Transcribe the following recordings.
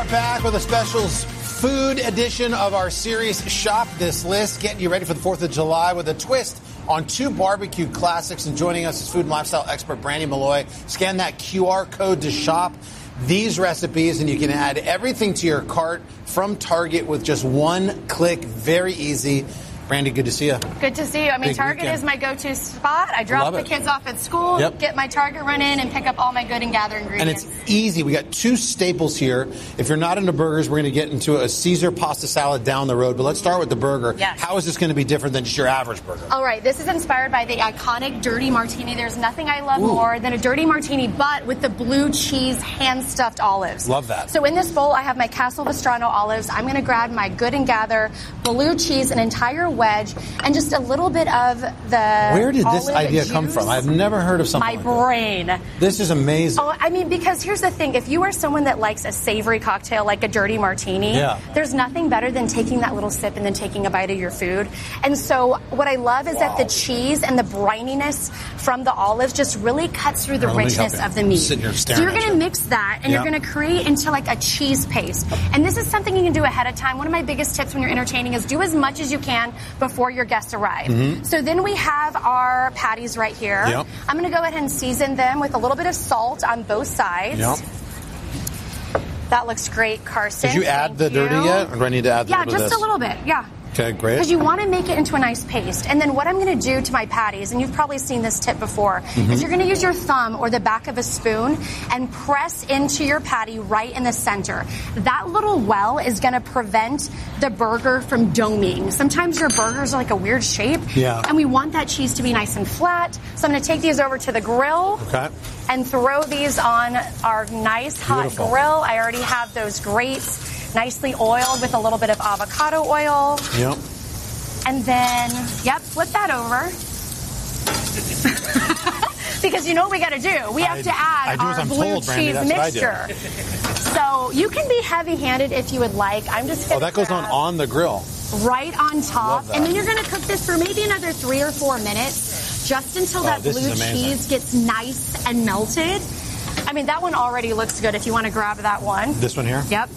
back with a specials food edition of our series, Shop This List, getting you ready for the 4th of July with a twist on 2 barbecue classics. And joining us is food and lifestyle expert Brandy Malloy. Scan that QR code to shop these recipes, and you can add everything to your cart from Target with just one click. Very easy. Brandy, good to see you. Good to see you. I mean, Target is my go-to spot. I drop the kids off at school, get my Target run in, and pick up all my good and gather ingredients. And it's easy. We got 2 staples here. If you're not into burgers, we're going to get into a Caesar pasta salad down the road. But let's start with the burger. Yes. How is this going to be different than just your average burger? All right. This is inspired by the iconic Dirty Martini. There's nothing I love more than a Dirty Martini, but with the blue cheese hand-stuffed olives. Love that. So in this bowl, I have my Castle Vestrano olives. I'm going to grab my Good and Gather blue cheese, an entire wedge, and just a little bit of the Where did this idea juice. come from? I've never heard of something My brain. This is amazing. Oh, I mean, because here's the thing. If you are someone that likes a savory cocktail like a Dirty Martini, there's nothing better than taking that little sip and then taking a bite of your food. And so what I love is that the cheese and the brininess from the olives just really cuts through the richness of the meat. So you're going to mix that, and you're going to create into like a cheese paste. And this is something you can do ahead of time. One of my biggest tips when you're entertaining is do as much as you can before your guests arrive. So then we have our patties right here. I'm going to go ahead and season them with a little bit of salt on both sides. That looks great, Carson. Did you add the dirty yet? Or do I need to add a little bit, Okay, great. Because you want to make it into a nice paste. And then what I'm going to do to my patties, and you've probably seen this tip before, is you're going to use your thumb or the back of a spoon and press into your patty right in the center. That little well is going to prevent the burger from doming. Sometimes your burgers are like a weird shape, and we want that cheese to be nice and flat. So I'm going to take these over to the grill and throw these on our nice hot grill. I already have those grates nicely oiled with a little bit of avocado oil. And then, flip that over. Because you know what we got to do? We have to add our blue cheese mixture. So you can be heavy-handed if you would like. I'm just going to that goes on the grill. Right on top. And then you're going to cook this for maybe another 3 or 4 minutes, just until that blue cheese gets nice and melted. I mean, that one already looks good if you want to grab that one. This one here? Yep.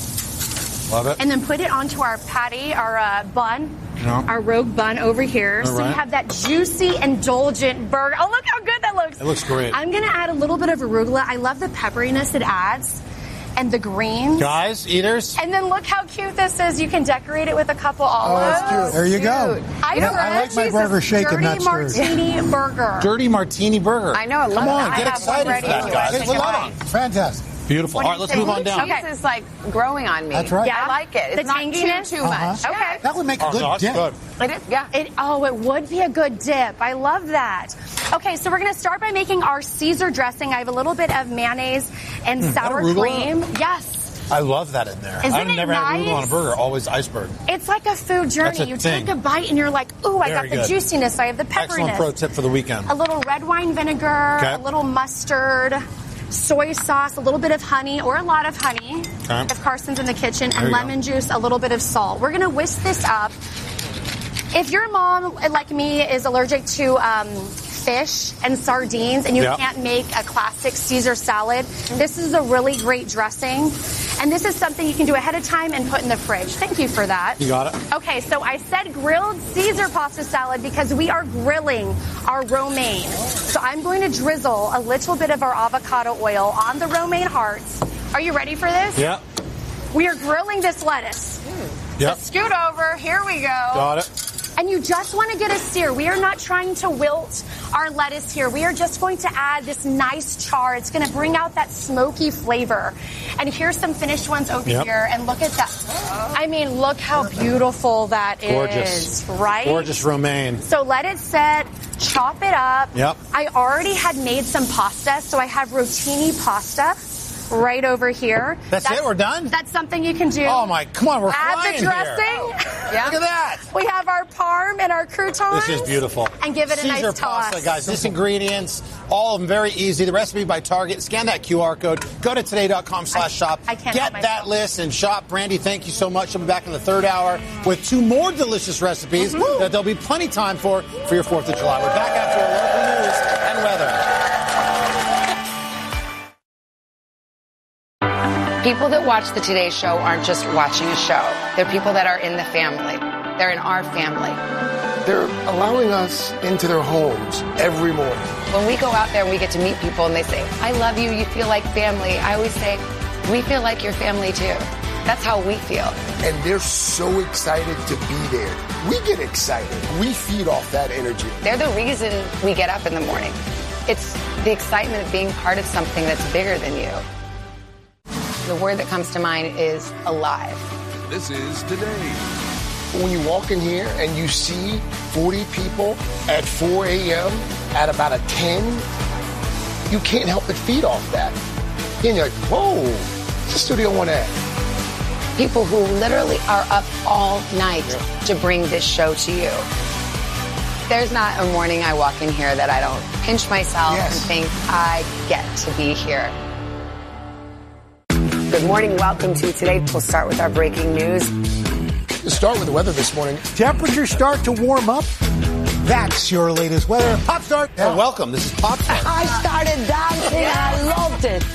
Love it. And then put it onto our patty, our bun, our rogue bun over here. So you have that juicy, indulgent burger. Oh, look how good that looks. It looks great. I'm going to add a little bit of arugula. I love the pepperiness it adds. And the greens. Guys, eaters. And then look how cute this is. You can decorate it with a couple olives. Oh, that's cute. There you go. I like my burger shaken, not stirred. Dirty Martini burger. Dirty Martini burger. I know. I love it. Come on, get excited for that, guys. Fantastic. Beautiful. All right, let's move on down. Cheese is like growing on me. That's right. Yeah, I like it. It's the not tanginess? too much. Okay. That would make a good dip. Good. It is, yeah. It would be a good dip. I love that. Okay, so we're going to start by making our Caesar dressing. I have a little bit of mayonnaise and sour cream. Yes. I love that in there. Isn't I've never had arugula on a nice? burger, always iceberg. It's like a food journey. You take a bite and you're like, ooh, I got the juiciness. I have the pepperiness. Excellent pro tip for the weekend. A little red wine vinegar, a little mustard, soy sauce, a little bit of honey or a lot of honey if Carson's in the kitchen, and lemon juice, a little bit of salt. We're going to whisk this up. If your mom, like me, is allergic to fish and sardines and you can't make a classic Caesar salad, this is a really great dressing. And this is something you can do ahead of time and put in the fridge. Thank you for that. You got it. Okay, so I said grilled Caesar pasta salad because we are grilling our romaine. So I'm going to drizzle a little bit of our avocado oil on the romaine hearts. Are you ready for this? Yeah. We are grilling this lettuce. Yep. So scoot over. Here we go. Got it. And you just want to get a sear. We are not trying to wilt our lettuce here. We are just going to add this nice char. It's going to bring out that smoky flavor. And here's some finished ones over here. And look at that. I mean, look how beautiful that is. Right? Gorgeous romaine. So let it set. Chop it up. Yep. I already had made some pasta, so I have rotini pasta right over here. That's it? We're done? That's something you can do. Oh, my. Come on, we're Add flying the dressing. Look at that. We have our parm and our croutons. This is beautiful. And give it a Caesar nice toss. pasta, guys. This ingredients, all of them very easy. The recipe by Target. Scan that QR code. Go to today.com/shop. I can't Get help that myself. list and shop. Brandy, thank you so much. She'll be back in the third hour with 2 more delicious recipes that there'll be plenty time for your 4th of July. We're back after our local news and weather. People that watch the Today Show aren't just watching a show. They're people that are in the family. They're in our family. They're allowing us into their homes every morning. When we go out there and we get to meet people and they say, I love you, you feel like family, I always say, we feel like your family too. That's how we feel. And they're so excited to be there. We get excited. We feed off that energy. They're the reason we get up in the morning. It's the excitement of being part of something that's bigger than you. The word that comes to mind is alive. This is Today. When you walk in here and you see 40 people at 4 a.m. at about a 10, you can't help but feed off that. And you're like, whoa, what's the Studio One at? People who literally are up all night to bring this show to you. There's not a morning I walk in here that I don't pinch myself and think, I get to be here. Good morning. Welcome to Today. We'll start with our breaking news. Let's start with the weather this morning. Temperatures start to warm up. That's your latest weather. Pop Start. Oh, welcome. This is Pop Start. I started dancing. I loved it.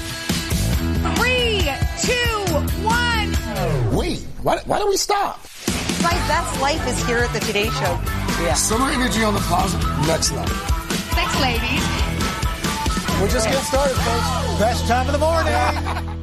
3, 2, 1. Wait, why don't we stop? My best life is here at the Today Show. Yeah. Summer energy on the plaza, next level. Thanks, ladies. We're just getting started, folks. Best time of the morning.